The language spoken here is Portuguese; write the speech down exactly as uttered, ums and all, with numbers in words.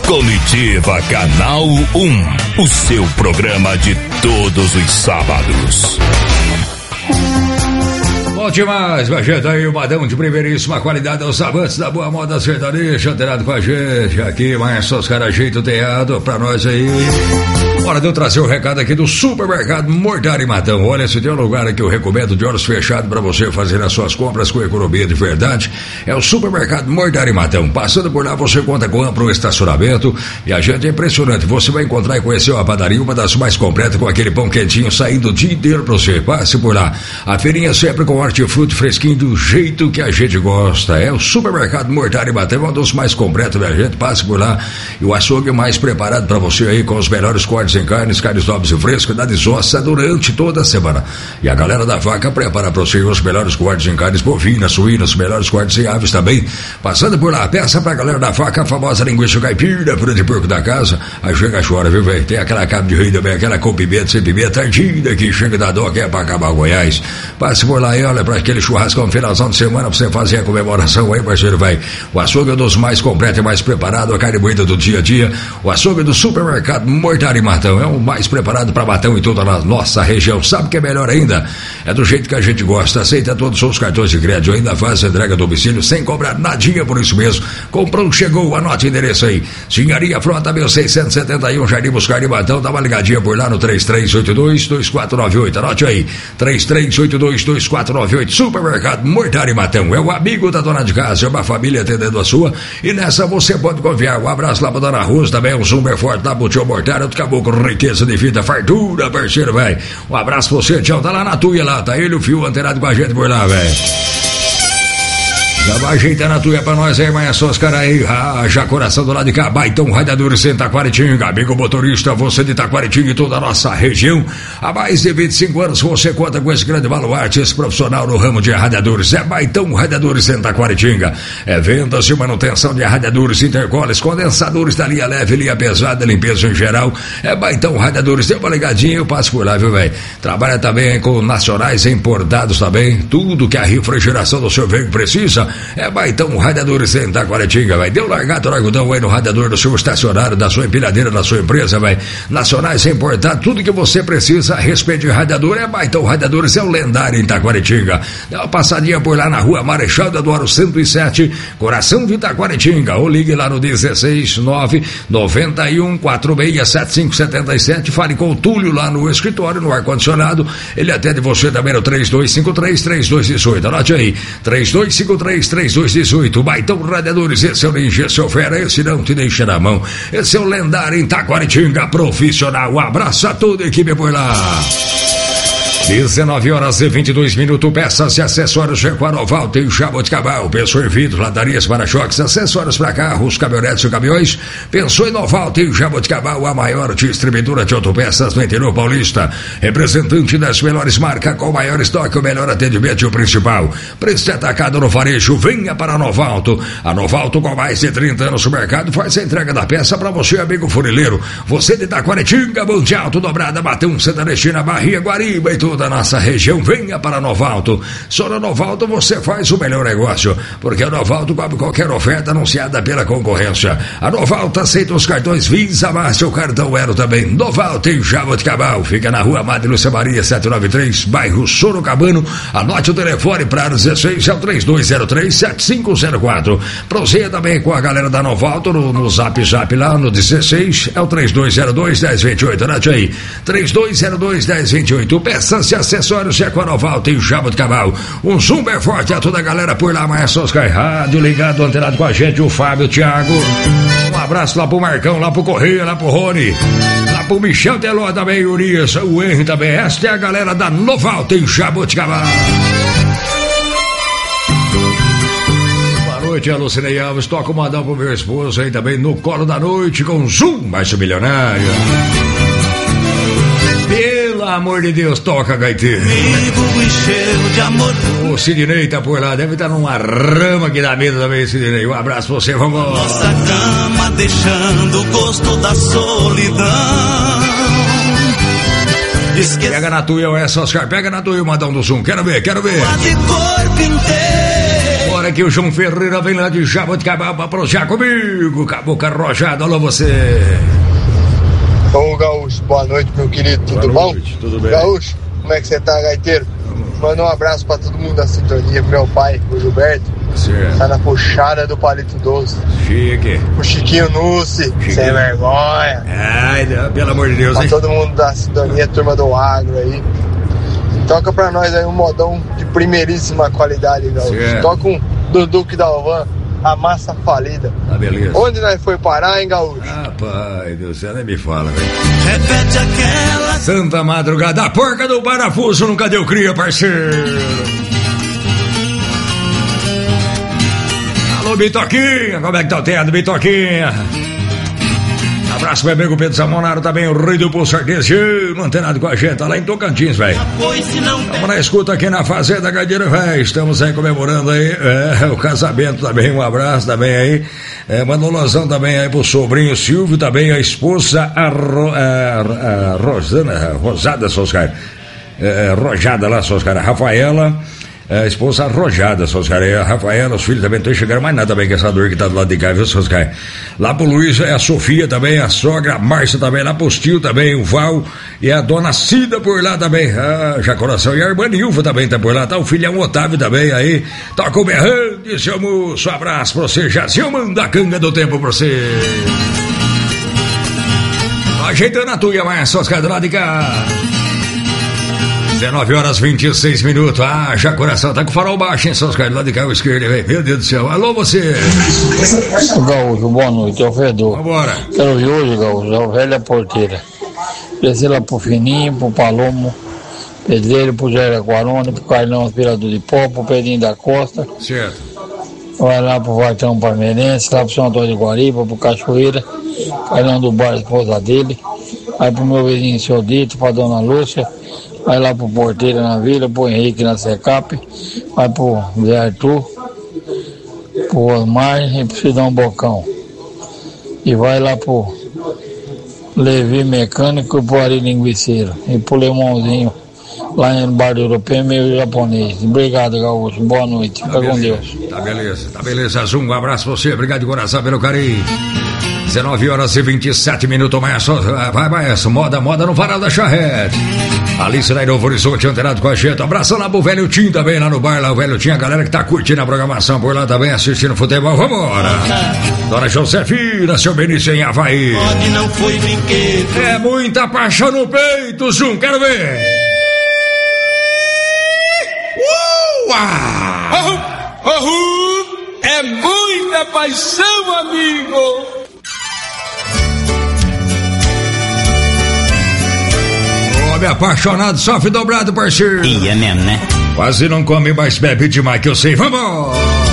Comitiva Canal um, o seu programa de todos os sábados. Bom demais, minha gente, aí o Madão de primeiríssima qualidade aos amantes da boa moda sertaneja, antenado com a gente aqui, mas só os caras jeito teado pra nós aí. Hora de eu trazer o recado aqui do Supermercado Mortari Matão. Olha, se tem um lugar que eu recomendo de olhos fechados para você fazer as suas compras com economia de verdade, é o Supermercado Mortari Matão. Passando por lá você conta com amplo estacionamento e a gente é impressionante. Você vai encontrar e conhecer uma padaria, uma das mais completas, com aquele pão quentinho saindo o dia inteiro para você. Passe por lá. A feirinha sempre com hortifruti fresquinho do jeito que a gente gosta. É o Supermercado Mortari Matão, um dos mais completos, minha gente. Passe por lá e o açougue mais preparado para você aí com os melhores cortes em carnes, carnes nobres e frescas, da desossa durante toda a semana. E a galera da vaca prepara para você os melhores cortes em carnes bovinas, suínas, os melhores cortes em aves também. Passando por lá, peça pra galera da vaca a famosa linguiça caipira, pura de porco da casa. Aí chega a chora, viu, velho? Tem aquela carne de rei também, aquela com pimenta, sem pimenta, ardida, que chega da dó, que é pra acabar o Goiás. Passe por lá e olha pra aquele churrasco no finalzão de semana pra você fazer a comemoração aí, parceiro, vai. O açougue é dos mais completos e mais preparados, a carne moída do dia a dia. O açougue do Supermercado Mortari Matão é o mais preparado para Matão e toda a nossa região. Sabe o que é melhor ainda? É do jeito que a gente gosta. Aceita todos os seus cartões de crédito, ainda faz a entrega a domicílio sem cobrar nadinha por isso mesmo. Comprou, chegou, anote o endereço aí. Senharia Frota mil seiscentos e setenta e um, Jardim Buscar de Matão. Dá uma ligadinha por lá no três três oito dois, dois quatro nove oito. Anote aí, três três oito dois, dois quatro nove oito. Supermercado Mortari Matão. É o amigo da dona de casa, é uma família atendendo a sua. E nessa você pode confiar. Um abraço lá pra dona Rosa também, um super forte lá pro tio Mortari, outro caboclo riqueza de vida, fartura, parceiro, velho. Um abraço pra você, tchau. Tá lá na tuia lá, tá ele o fio antenado com a gente por lá, velho. Já vai ajeitando a tuia pra nós aí, mas é só os caras aí. Ah, já coração do lado de cá, Baitão Radiadores em Taquaritinga. Amigo motorista, você de Taquaritinga e toda a nossa região. Há mais de vinte e cinco anos você conta com esse grande baluarte, esse profissional no ramo de radiadores. É Baitão Radiadores em Taquaritinga. É vendas e manutenção de radiadores, intercoles, condensadores da linha leve, linha pesada, limpeza em geral. É Baitão Radiadores. Dê uma ligadinha, eu passo por lá, viu, velho? Trabalha também com nacionais e importados também. Tudo que a refrigeração do seu veículo precisa. É Baitão Radiadores em Taquaritinga, vai. Deu largado no algodão aí no radiador do seu estacionário, da sua empilhadeira, da sua empresa, vai. Nacionais importados, tudo que você precisa a respeito de radiador é Baitão Radiadores, é o lendário em Taquaritinga. Dá uma passadinha por lá na rua Marechal Deodoro cento e sete, coração de Taquaritinga, ou ligue lá no dezesseis nove nove um quatro seis sete cinco sete sete, fale com o Túlio lá no escritório, no ar-condicionado. Ele atende você também no três dois cinco três, três dois um oito. Anote aí, três dois cinco três, três dois um oito. Baitão Radiadores, esse é o ninja, esse é o fera, esse não te deixa na mão. Esse é o lendário em Taquaritinga, profissional. Um abraço a toda a equipe por lá. dezenove horas e vinte e dois minutos. Peças e acessórios Jaguaroval, tem Jaboticabal. Pensou em vidros, ladarias, para-choques, acessórios para carros, caminhonetes e caminhões. Pensou em Noval, tem Jaboticabal, a maior distribuidora de autopeças no interior paulista. Representante das melhores marcas, com o maior estoque, o melhor atendimento e o principal. Preço atacado no varejo, venha para a Novalto. A Novalto, com mais de trinta anos no mercado, faz a entrega da peça para você, amigo funileiro. Você de Taquaritinga, Monte Alto, Dobrada, Matão, Santa Ernestina, Barrinha, Guariba e tudo da nossa região, venha para Novalto. Só na Novalto você faz o melhor negócio, porque a Novalto cobre qualquer oferta anunciada pela concorrência. A Novalto aceita os cartões Visa, Master, o cartão Ero também. Novalto em Jaboticabal, fica na rua Madre Lúcia Maria setecentos e noventa e três, bairro Sorocabano. Anote o telefone para dezesseis, é o três dois zero três, sete cinco zero quatro. Proceda também com a galera da Novalto no, no Zap Zap lá no dezesseis, é o três dois zero dois, um zero dois oito. Anote aí, três dois zero dois, um zero dois oito. Peças e acessórios Jaguaroval, tem Jaboticabal. Um super forte a toda a galera por lá, Maestro Oscar Rádio, ligado, antenado com a gente, o Fábio, o Thiago. Um abraço lá pro Marcão, lá pro Correia, lá pro Rony, lá pro Michel Teló também, Urias, o Henry também. Esta é a galera da Noval, tem Jaboticabal. Boa noite, a Lucinei Alves, toca o modão pro meu esposo aí também no colo da noite com Zoom, mais o milionário. Pelo amor de Deus, toca, gaiteiro. Vivo e cheio de amor. O Sidney tá por lá, deve estar numa rama aqui da mesa também, Sidney. Um abraço pra você, vamos lá. Nossa cama deixando o gosto da solidão. Esqueci... Pega na tua, essa Oscar, pega na tua, Madão do Zoom. Quero ver, quero ver. De corpo inteiro. Olha aqui o João Ferreira vem lá de Jaboticabal pra já comigo. Cabocla Rojada, alô você. Ô Gaúcho, boa noite, meu querido, tudo boa bom? Noite, tudo bem. Gaúcho, como é que você tá, gaiteiro? Manda um abraço pra todo mundo da sintonia, pro meu pai, o Gilberto. Certo. Tá na puxada do Palito Doce. Chique. O Chiquinho Nuce, sem vergonha. Ai, pelo amor de Deus, pra hein? todo mundo da sintonia, turma do agro aí. Toca pra nós aí um modão de primeiríssima qualidade, Gaúcho. Certo. Toca um do Duque da Alvan, a massa falida. Tá beleza. Onde nós foi parar, hein, Gaúcho? Rapaz do céu, nem me fala, velho. Repete aquela. Santa madrugada, a porca do parafuso nunca deu cria, parceiro. Alô, Bitoquinha, como é que tá o teto, Bitoquinha? Abraço, meu amigo Pedro Samonaro, também o rei do Pulso Artesiano, antenado com a gente, tá lá em Tocantins, velho. Estamos na escuta aqui na Fazenda Gadeira, velho. Estamos aí comemorando aí é, o casamento também, um abraço também aí. É, manda um alusão também aí pro sobrinho Silvio, também a esposa, a, Ro, a, a Rosana, a Rosada, seus caras. É, Rojada lá, seus caras. Rafaela. A esposa arrojada, seus caras. A Rafaela, os filhos também estão chegando mais nada também com essa dor que tá do lado de cá, viu, seus caras? Lá pro Luiz, é a Sofia também, a sogra, a Márcia também, lá pro tio também, o Val e a dona Cida por lá também. Ah, já coração. E a irmã Nilva também tá por lá, tá o filhão Otávio também aí. Toca o berrando, seu moço, abraço pra você, já se eu mando a canga do tempo pra você. Ajeitando a tuia, mas seus caras do lado de cá. dezenove horas e vinte e seis minutos. Ah, já coração tá com o farol baixo, hein, seus caras lá de cá, o esquerdo, velho. Meu Deus do céu. Alô, você. Gaúcho, boa noite, é o Fedor. Vambora. Quero ver hoje, Gaúcho, é o velho porteira. Descer lá pro Fininho, pro Palomo, Pedreiro, pro Jair Aquarone, pro Carlão Aspirador de Pó, pro Pedrinho da Costa. Certo. Vai lá pro Vartão Palmeirense, lá pro São Antônio de Guariba, pro Cachoeira, Carlão do Bar, a esposa dele. Aí pro meu vizinho Seu Dito, pra Dona Lúcia. Vai lá pro Porteira na Vila, pro Henrique na Secap, vai pro Zé Arthur, pro Osmar e pro Cidão Bocão. E vai lá pro Levi Mecânico e pro Ari Linguiceiro. E pro Lemãozinho, lá no Bar do Europeu, meio japonês. Obrigado, Gaúcho. Boa noite. Fica Tá com beleza. Deus. Tá beleza, tá beleza, Zum. Um abraço pra você, obrigado de coração pelo carinho. dezenove horas e vinte e sete minutos, mais só. Vai, maestro, moda, moda no varal da charrete. Alice lá em Novo Horizonte, antenado com a gente. Abração lá pro Velho Tim também, lá no bar, lá o Velho Tim, a galera que tá curtindo a programação por lá também, assistindo futebol. Vambora! Dona Josefina, seu Benício em Havaí. Pode não foi brinquedo. É muita paixão no peito, Zum, quero ver! Uau! Oh, oh, é muita paixão, amigo! Homem apaixonado, sofre dobrado, parceiro. E é mesmo, né? Quase não come, mas bebe demais que eu sei. Vamos!